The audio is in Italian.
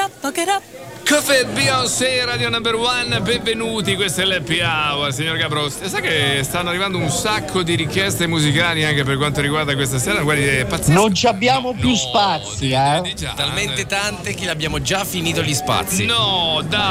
fuck it up. Caffè Beyoncé, Radio Number One, benvenuti, questo è l'Happy Hour, signor Gabro. Sai che stanno arrivando un sacco di richieste musicali anche per quanto riguarda questa sera? Guardi, è pazzesco. Non ci abbiamo più spazi, di già, Talmente tante che abbiamo già finito gli spazi. No, dai.